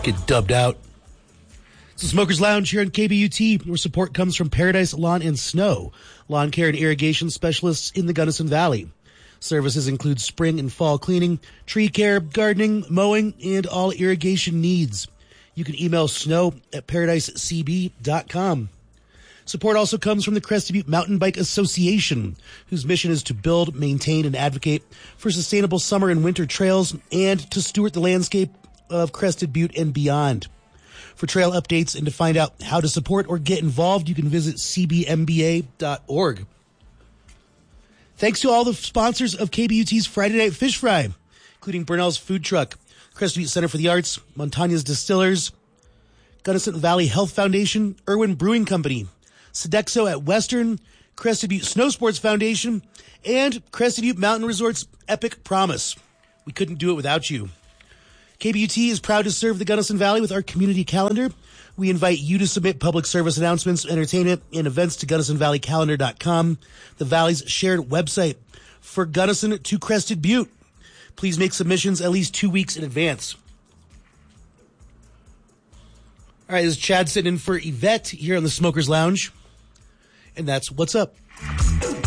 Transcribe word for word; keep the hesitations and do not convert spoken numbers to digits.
Get dubbed out. It's the Smokers Lounge here on K B U T, where support comes from Paradise Lawn and Snow, lawn care and irrigation specialists in the Gunnison Valley. Services include spring and fall cleaning, tree care, gardening, mowing, and all irrigation needs. You can email snow at paradise c b dot com. Support also comes from the Crested Butte Mountain Bike Association, whose mission is to build, maintain, and advocate for sustainable summer and winter trails and to steward the landscape of Crested Butte and beyond. For trail updates and to find out how to support or get involved, you can visit c b m b a dot org. Thanks to all the sponsors of K B U T's Friday Night Fish Fry, including Burnell's Food Truck, Crested Butte Center for the Arts, Montagna's Distillers, Gunnison Valley Health Foundation, Irwin Brewing Company, Sodexo at Western, Crested Butte Snow Sports Foundation, and Crested Butte Mountain Resort's Epic Promise. We couldn't do it without you. K B U T is proud to serve the Gunnison Valley with our community calendar. We invite you to submit public service announcements, entertainment, and events to gunnison valley calendar dot com, the Valley's shared website for Gunnison to Crested Butte. Please make submissions at least two weeks in advance. All right, this is Chad sitting in for Yvette here on the Smokers Lounge, and that's What's Up.